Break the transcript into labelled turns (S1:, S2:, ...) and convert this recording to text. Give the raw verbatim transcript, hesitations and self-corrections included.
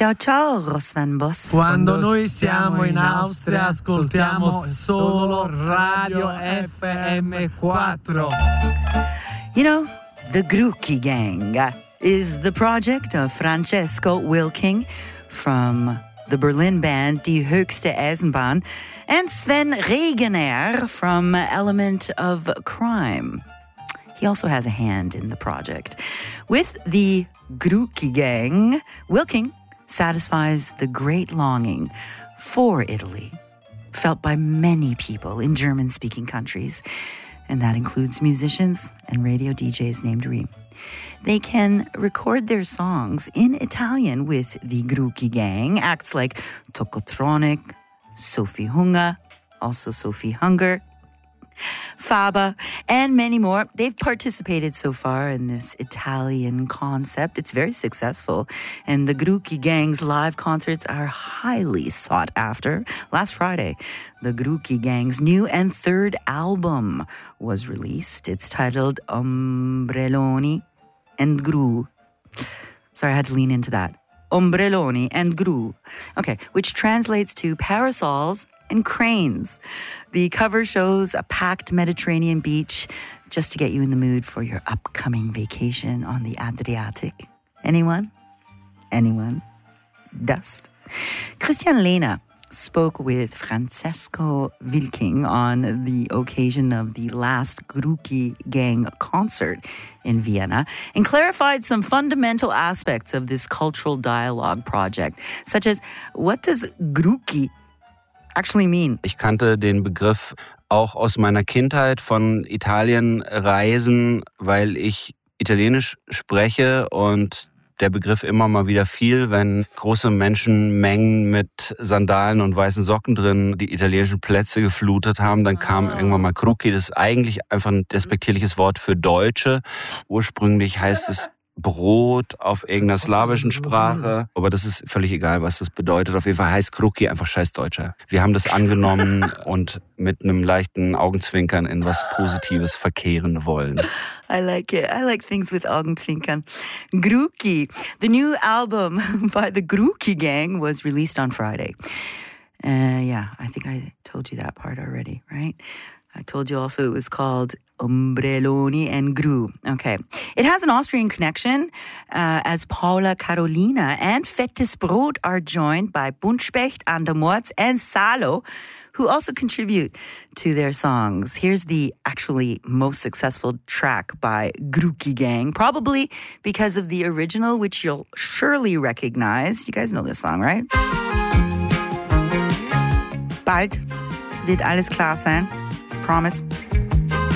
S1: Ciao ciao, Rosvan Boss.
S2: Quando noi siamo in Austria ascoltiamo solo Radio F M quattro.
S1: You know, the Grucki Gang is the project of Francesco Wilking from the Berlin band Die Höchste Eisenbahn and Sven Regener from Element of Crime. He also has a hand in the project. With the Grucki Gang, Wilking satisfies the great longing for Italy, felt by many people in German-speaking countries, and that includes musicians and radio D Js named Reem. They can record their songs in Italian with the Grucki Gang, acts like Tokotronic, Sophie Hunger, also Sophie Hunger, Faba, and many more. They've participated so far in this Italian concept. It's very successful, and the Grucki Gang's live concerts are highly sought after. Last Friday, the Grucki Gang's new and third album was released. It's titled Ombrelloni and Gru. Sorry, I had to lean into that. Ombrelloni and Gru. Okay, which translates to parasols and cranes. The cover shows a packed Mediterranean beach just to get you in the mood for your upcoming vacation on the Adriatic. Anyone? Anyone? Dust? Christian Lehner spoke with Francesco Wilking on the occasion of the last Grucki Gang concert in Vienna and clarified some fundamental aspects of this cultural dialogue project, such as what does Grucki actually mean?
S3: Ich kannte den Begriff auch aus meiner Kindheit von Italienreisen, weil ich Italienisch spreche und der Begriff immer mal wieder fiel, wenn große Menschenmengen mit Sandalen und weißen Socken drin die italienischen Plätze geflutet haben. Dann kam irgendwann mal Grucki. Das ist eigentlich einfach ein despektierliches Wort für Deutsche. Ursprünglich heißt es Brot auf irgendeiner slawischen Sprache. Aber das ist völlig egal, was das bedeutet. Auf jeden Fall heißt Grucki einfach scheiß Deutscher. Wir haben das angenommen und mit einem leichten Augenzwinkern in was Positives verkehren wollen.
S1: I like it. I like things with Augenzwinkern. Grucki. The new album by the Grucki Gang was released on Friday. Uh, yeah, I think I told you that part already, right? I told you also it was called Ombrelloni and Gru. Okay. It has an Austrian connection uh, as Paula Carolina and Fettes Brot are joined by Buntspecht, Andermorz, and Salo, who also contribute to their songs. Here's the actually most successful track by Grucki Gang, probably because of the original, which you'll surely recognize. You guys know this song, right? Bald wird alles klar sein. Promise.